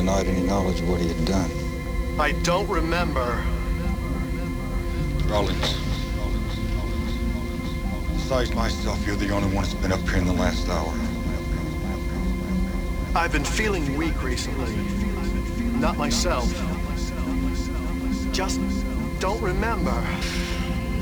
denied any knowledge of what he had done. I don't remember. Rollins. Besides myself, you're the only one that's been up here in the last hour. I've been feeling weak recently. Not myself. Just don't remember.